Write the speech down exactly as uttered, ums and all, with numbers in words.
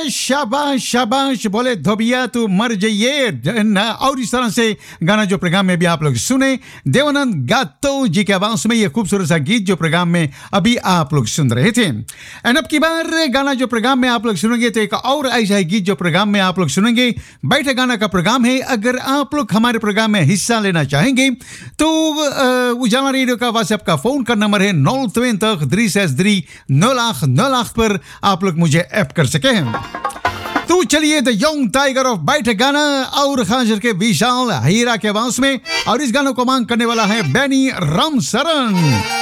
शाबाश शाबाश बोले धोबिया तू मर जाइए न- और इस तरह से गाना जो प्रोग्राम में भी आप लोग सुने देवानंद गातो जी के आवाज में ये खूबसूरत सा गीत जो प्रोग्राम में अभी आप लोग सुन रहे थे। एंड अब की बार गाना जो प्रोग्राम में आप लोग सुनेंगे तो एक और ऐसा ही गीत जो प्रोग्राम में आप लोग सुनेंगे बैठे गाना का प्रोग्राम है। अगर आप लोग हमारे प्रोग्राम में हिस्सा लेना चाहेंगे तो अ, उजाला रेडियो का व्हाट्सएप का फोन का नंबर है नौ ट्वेंटी थ्री सिक्स थ्री नौ लाख नौ लाख पर आप लोग मुझे ऐप कर सके हैं। तो चलिए द यंग टाइगर ऑफ बैठे गाना और खास करके विशाल हीरा के आवाज में और इस गानों को मांग करने वाला है बैनी रामसरन।